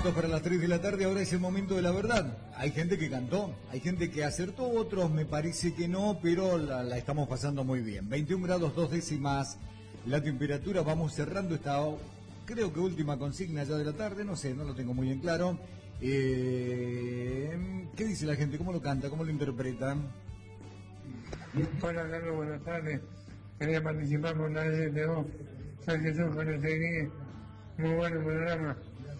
minutos para las 3 de la tarde, ahora es el momento de la verdad. Hay gente que cantó, hay gente que acertó, otros me parece que no, pero la estamos pasando muy bien. 21 grados 2 décimas la temperatura, vamos cerrando esta, creo que última consigna ya de la tarde, no sé, no lo tengo muy bien claro. ¿Qué dice la gente? ¿Cómo lo canta? ¿Cómo lo interpretan? Hola Carlos, buenas tardes. Quería participar por la STO. Soy Jesús con el seguir. Muy bueno el programa.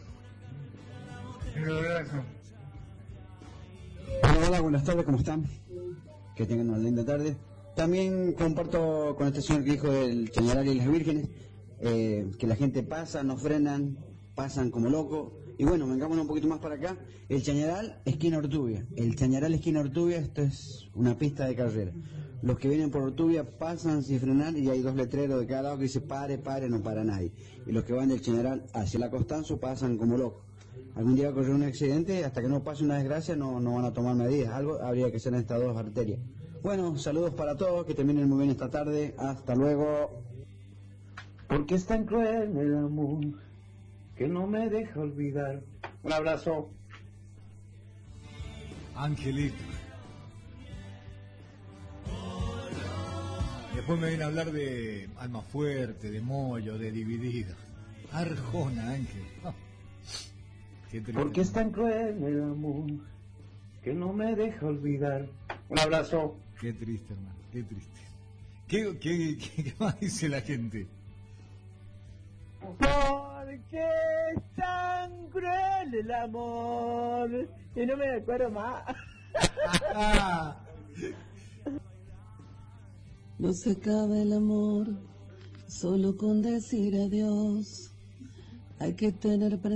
Un abrazo. Hola, buenas tardes, ¿cómo están? Que tengan una linda tarde. También comparto con este señor que dijo el Chañaral y las vírgenes, que la gente pasa, no frenan, pasan como locos. Y bueno, vengámonos un poquito más para acá. El Chañaral, esquina Ortubia. El Chañaral, esquina Ortubia, esto es una pista de carrera. Los que vienen por Ortubia pasan sin frenar y hay dos letreros de cada lado que dice pare, pare, no para nadie. Y los que van del Chañaral hacia la Costanzo pasan como locos. Algún día va a ocurrir un accidente, hasta que no pase una desgracia no van a tomar medidas. Algo habría que hacer en estas dos arterias. Bueno, saludos para todos, que terminen muy bien esta tarde. Hasta luego. Porque es tan cruel el amor que no me deja olvidar. Un abrazo. Angelito. Después me viene a hablar de Almafuerte, de Moyo, de Dividido. Arjona, Ángel. Oh, qué triste. Porque es tan cruel el amor que no me deja olvidar. Un abrazo. Qué triste, hermano, qué triste. ¿Qué más dice la gente? Porque es tan cruel el amor. Y no me acuerdo más. No se acaba el amor solo con decir adiós. Hay que tener